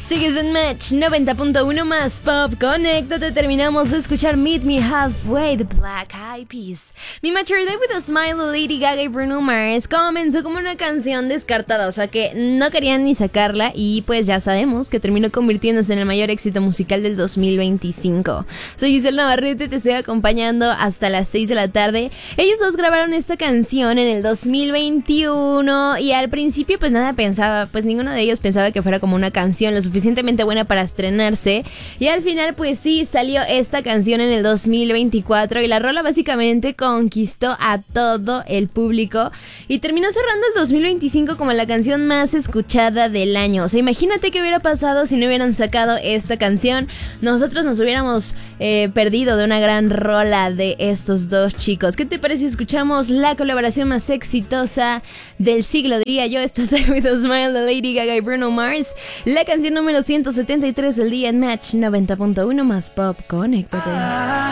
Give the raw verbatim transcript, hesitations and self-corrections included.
Sigues en Match noventa punto uno más Pop. Conéctate, terminamos de escuchar Meet Me Halfway de Black Eyed Peas. Mi Mature Day with a Smile de Lady Gaga y Bruno Mars comenzó como una canción descartada, o sea que no querían ni sacarla y pues ya sabemos que terminó convirtiéndose en el mayor éxito musical del dos mil veinticinco. Soy Giselle Navarrete, te estoy acompañando hasta las seis de la tarde. Ellos dos grabaron esta canción en el dos mil veintiuno y al principio pues nada pensaba, pues ninguno de ellos pensaba que fuera como una canción lo suficientemente buena para estrenarse, y al final pues sí salió esta canción en el dos mil veinticuatro y la rola básicamente conquistó a todo el público y terminó cerrando el dos mil veinticinco como la canción más escuchada del año. O sea, imagínate qué hubiera pasado si no hubieran sacado esta canción. Nosotros nos hubiéramos eh, perdido de una gran rola de estos dos chicos. ¿Qué te parece si escuchamos la colaboración más exitosa del siglo, diría yo? Esto es With a Smile de Lady Gaga y Bruno Mars, la canción número ciento setenta y tres del día en Match noventa punto uno más Pop. Conéctate.